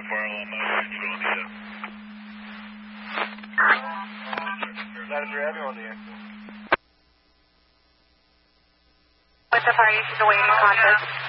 fire alarm. You go on the air. Latitude Ave on the air. What's the fire? She's awaiting contact.